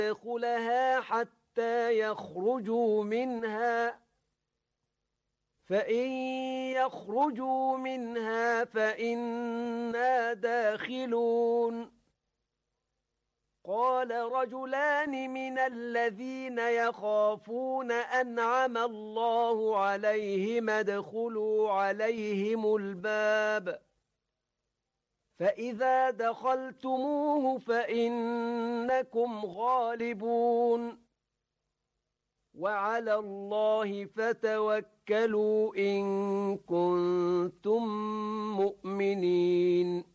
يدخلها حتى يخرجوا منها فإن يخرجوا منها فإنا داخلون قال رجلان من الذين يخافون أنعم الله عليهم ادخلوا عليهم الباب فإذا دخلتموه فإنكم غالبون وعلى الله فتوكلوا إن كنتم مؤمنين